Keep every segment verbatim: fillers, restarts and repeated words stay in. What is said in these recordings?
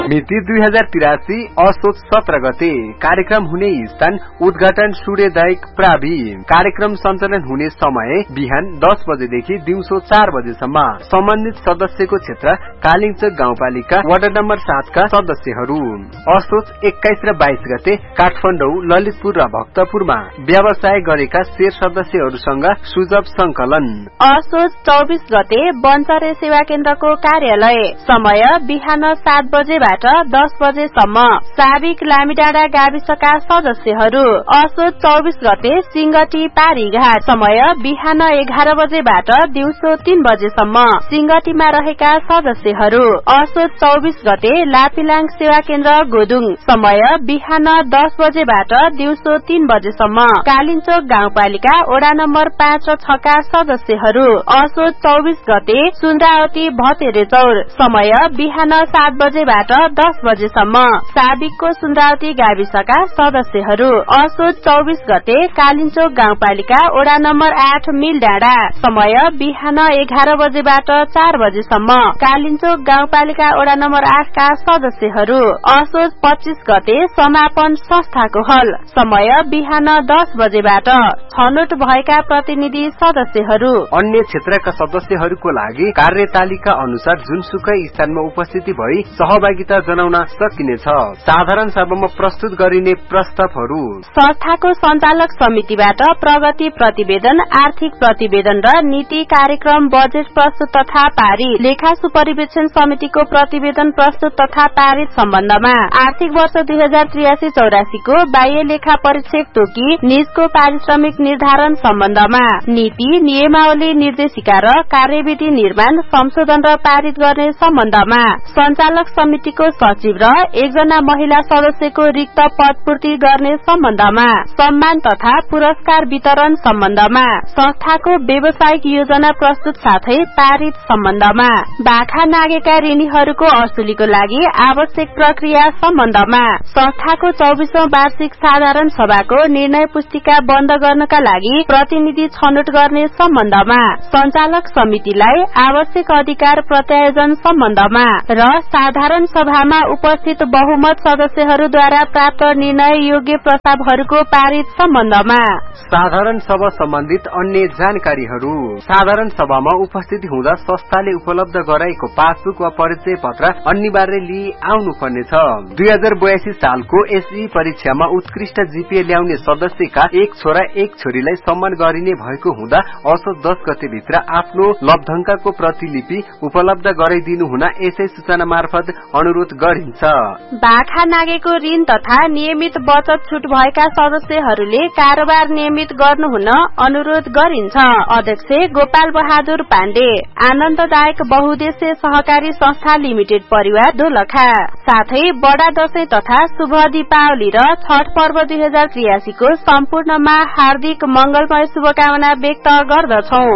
मिति दुई हजार तिरासी असोज सत्र गते। कार्यक्रम हुने स्थान उद्घाटन सूर्यदायक प्रावि। कार्यक्रम सञ्चालन हुने समय बिहान दस बजेदेखि दिउँसो चार बजेसम्म। सम्बन्धित सदस्यको क्षेत्र कालिङचोक गाउँपालिका वार्ड नम्बर सातका सदस्यहरू। असोज एक्काइस र बाइस गते काठमाडौँ, ललितपुर र भक्तपुरमा व्यवसाय गरेका शेर सदस्यहरूसँग सुझाव संकलन। असोज चौबिस गते बन्चरे सेवा केन्द्रको कार्यालय। समय बिहान सात बजेबाट दस बजेसम्म। साबिक लामीडाँडा गाविसका सदस्यहरू। असोज चौबिस गते सिंगटी पारीघाट। समय बिहान एघार बजेबाट दिउँसो तीन बजेसम्म। सिंगटीमा रहेका सदस्यहरू। असोज चौबिस गते लापिलाङ सेवा केन्द्र गोदुङ। समय बिहान दस बजेबाट दिउँसो तीन बजेसम्म। कालिङचोक गाउँपालिका वडा नम्बर पाँच र छका सदस्यहरू। असोज चौबिस गते सुन्द्रावती भतेरेचौर। समय बिहान सात बजेबाट दस बजेसम्म। साबिकको सुन्द्रावती गाविसका सदस्यहरू। असोज चौबिस गते कालिङचोक गाउँपालिका वडा नम्बर आठ मिलडाँडा। समय बिहान एघार बजेबाट चार बजेसम्म। कालिङचोक गाउँपालिका वडा नम्बर आठका सदस्यहरू। असोज पच्चीस गते समापन संस्थाको हल। समय बिहान दस बजेबाट। छनौट भएका प्रतिनिधि सदस्यहरू। अन्य क्षेत्रका सदस्यहरूको लागि कार्यतालिका अनुसार जुनसुकै स्थानमा उपस्थिति भई सहभागिता जनाउन सकिनेछ। साधारण सभामा प्रस्तुत गरिने प्रस्तावहरू। संस्थाको सञ्चालक समितिबाट प्रगति प्रतिवेदन, आर्थिक प्रतिवेदन र नीति कार्यक्रम बजेट प्रस्तुत तथा पारित। लेखा सुपरिवेक्षण समितिको प्रतिवेदन प्रस्तुत तथा पारित सम्बन्धमा। आर्थिक वर्ष दुई हजार त्रियासी चौरासी को बाह्य लेखा परीक्षक तोकी निजको पारिश्रमिक निर्धारण सम्बन्धमा। नीति, नियमावली, निर्देशिका र कार्यविधि निर्माण, संशोधन र पारित गर्ने सम्बन्धमा। सञ्चालक समितिको सचिव र एकजना महिला सदस्यको रिक्त पद पूर्ति गर्ने सम्बन्धमा। सम्मान तथा पुरस्कार वितरण सम्बन्धमा। संस्थाको व्यावसायिक योजना प्रस्तुत साथै पारित सम्बन्धमा। बाखा नागेका ऋणीहरूको असुलीको लागि आवश्यक प्रक्रिया सम्बन्धमा। संस्थाको चौबिसौं वार्षिक साधारण सभाको निर्णय पुस्तिका बन्द गर्नका लागि प्रतिनिधि छनौट गर्ने सम्बन्धमा। सञ्चालक समितिलाई आवश्यक अधिकार प्रत्यायोजन सम्बन्धमा र साधारण सभामा उपस्थित बहुमत सदस्यहरूद्वारा प्राप्त निर्णय योग्य प्रस्तावहरूको पारित सम्बन्धमा। साधारण सभा सम्बन्धित अन्य जानकारीहरू। साधारण सभामा उपस्थिति हुँदा संस्थाले उपलब्ध गराएको पासबुक वा परिचय पत्र अनिवार्य लिई आउनु पर्नेछ। दुई हजार बयासी सालको एसई परीक्षामा उत्कृष्ट जीपीए ल्याउने सदस्यका एक छोरा एक छोरीलाई सम्मान गरिने भएको हुँदा असोज दस गते भित्र आफ्नो लब्धंकाको प्रतिलिपि उपलब्ध गराइदिनु हुन यसै सूचना मार्फत अनुरोध गरिन्छ। बाखा नागेको ऋण तथा नियमित बचत छुट भएका सदस्यहरूले कारोबार नियमित गर्नुहुन अनुरोध गरिन्छ। अध्यक्ष गोपाल बहादुर पाण्डे, आनन्ददायक बहुद्देश्य सहकारी संस्था लिमिटेड परिवार दोलखा। साथै बडा दशैं तथा शुभ दीपावली र छठ पर्व दुई हजार त्रियासी को सम्पूर्णमा हार्दिक मंगलमय शुभकामना व्यक्त गर्दछौं।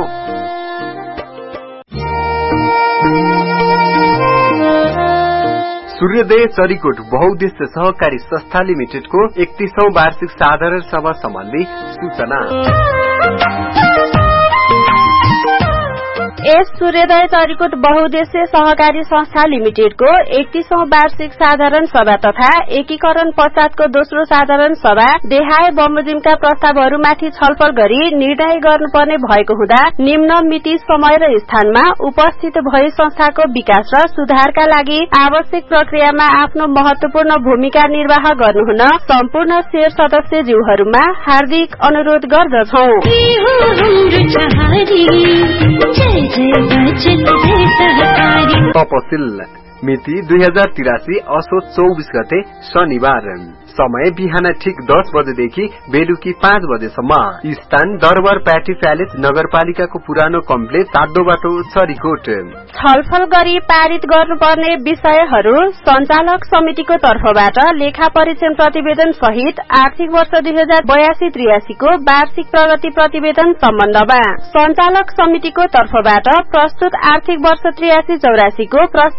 सूर्योदय चरीकोट बहुद्देश्य सहकारी संस्था लिमिटेडको एकतीसौं वार्षिक साधारण सभा सम्बन्धी सूचना। एस सूर्योदय चरीकोट बहुद्देश्य सहकारी संस्था लिमिटेडको एकतीसौं वार्षिक साधारण सभा तथा एकीकरण पश्चातको दोस्रो साधारण सभा देहाय बमोजिमका प्रस्तावहरूमाथि छलफल गरी निर्णय गर्नुपर्ने भएको हुँदा निम्न मिति, समय र स्थानमा उपस्थित भई संस्थाको विकास र सुधारका लागि आवश्यक प्रक्रियामा आफ्नो महत्वपूर्ण भूमिका निर्वाह गर्नुहुन सम्पूर्ण शेर सदस्यज्यूहरूमा हार्दिक अनुरोध गर्दछौं। तपसिल मिति दुई हजार तिरासी असोज चौबिस गते शनिबार। समय बिहान ठिक दस बजेदेखि बेलुकी पाँच बजेसम्म। स्थान दरबार प्याटी प्यालेस, नगरपालिकाको पुरानो कम्प्लेक्स, सातो बाटो, चरीकोट। छलफल गरी पारित गर्नुपर्ने विषयहरू। सञ्चालक समितिको तर्फबाट लेखा परीक्षण प्रतिवेदन सहित आर्थिक वर्ष दुई हजार बयासी त्रियासी को वार्षिक प्रगति प्रतिवेदन सम्बन्धमा। सञ्चालक समितिको तर्फबाट प्रस्तुत आर्थिक वर्ष त्रियासी चौरासी को प्रस्तावित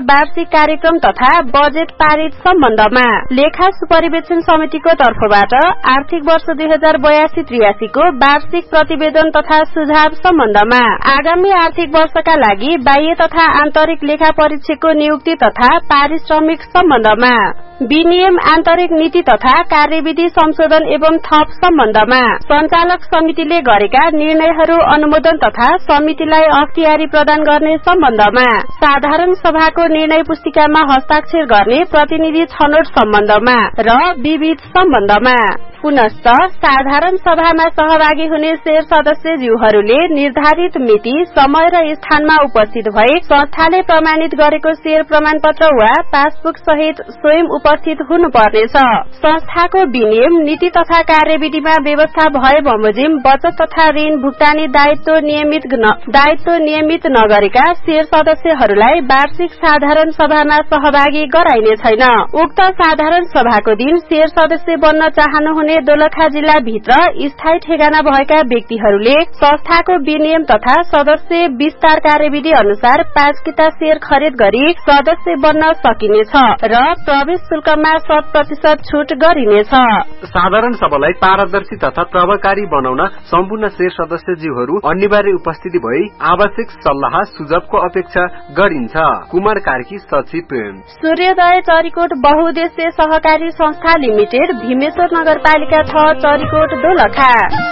वार्षिक कार्यक्रम तथा बजेट पारित सम्बन्धमा लेखा सुपरिवेक्षण समितिको तर्फबाट आर्थिक वर्ष दुई हजार बयासी त्रियासी को वार्षिक प्रतिवेदन तथा सुझाव सम्बन्धमा आगामी आर्थिक वर्षका लागि बाह्य तथा आन्तरिक लेखा परीक्षकको नियुक्ति तथा पारिश्रमिक सम्बन्धमा विनियम आन्तरिक नीति तथा कार्यविधि संशोधन एवं थप सम्बन्धमा संचालक समितिले गरेका निर्णयहरू अनुमोदन तथा समितिलाई अख्तियारी प्रदान गर्ने सम्बन्धमा साधारण सभाको निर्णय पुस्तिकामा हस्ताक्षर गर्ने प्रतिनिधि छनौट सम्बन्धमा र विविध सम्बन्धमा पुनश्च साधारण सभामा सहभागी हुने शेर सदस्यज्यूहरूले निर्धारित मिति समय र स्थानमा उपस्थित भई संस्थाले प्रमाणित गरेको शेर प्रमाणपत्र वा पासबुक सहित स्वयं उपस्थित हुनुपर्नेछ। संस्थाको विनियम नीति तथा कार्यविधिमा व्यवस्था भए बमोजिम बचत तथा ऋण भुक्तानी दायित्व नियमित दायित्व नियमित नगरेका शेर सदस्यहरूलाई वार्षिक साधारण सभामा सहभागी गराइने छैन। उक्त साधारण सभाको दिन शेर सदस्य बन्न चाहनुहुने दोलखा जिल्ला भित्र स्थायी ठेगाना भएका व्यक्तिहरूले संस्थाको विनियम तथा सदस्य विस्तार कार्यविधि अनुसार पाँच किता शेयर खरिद गरी सदस्य बन्न सकिनेछ र प्रवेश शुल्कमा शत प्रतिशत छूट गरिनेछ। साधारण सभालाई पारदर्शी तथा प्रभावकारी बनाउन सम्पूर्ण शेर सदस्यज्यूहरू अनिवार्य उपस्थिति भई आवश्यक सल्लाह सुझावको अपेक्षा गरिन्छ। कुमार कार्की सचिव सूर्योदय चरीकोट बहुउद्देश्य सहकारी संस्था लिमिटेड भीमेश्वर नगरपालिका छ चरीकोट दोलखा।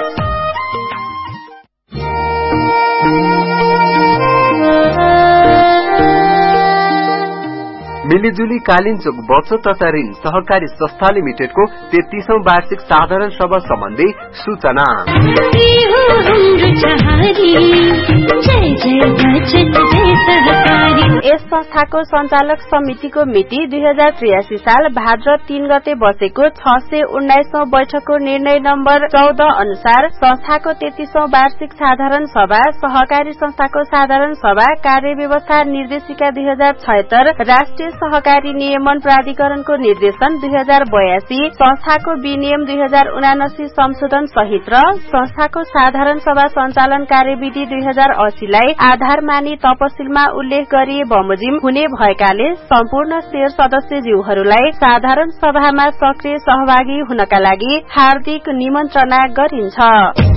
मिलिजुली कालिन्चोक बचत तथा ऋण सहकारी संस्था लिमिटेडको तेत्तीसौं वार्षिक साधारण सभा सम्बन्धी सूचना। यस संस्थाको संचालक समितिको मिति दुई हजार त्रियासी साल भाद्र तीन गते बसेको छ सय उन्नाइसौं बैठकको निर्णय नम्बर चौध अनुसार संस्थाको तेत्तीसौं वार्षिक साधारण सभा सहकारी संस्थाको साधारण सभा कार्य व्यवस्था निर्देशिका दुई हजार छयत्तर राष्ट्रिय सहकारी नियमन प्राधिकरणको निर्देशन दुई हजार बयासी संस्थाको विनियम दुई हजार उनासी संशोधन सहित र संस्थाको साधारण सभा सञ्चालन कार्यविधि दुई हजार अस्सीलाई आधार मानी तपसिलमा उल्लेख गरिए बमोजिम हुने भएकाले सम्पूर्ण शेर सदस्यज्यूहरूलाई साधारण सभामा सक्रिय सहभागी हुनका लागि हार्दिक निमन्त्रणा गरिन्छ।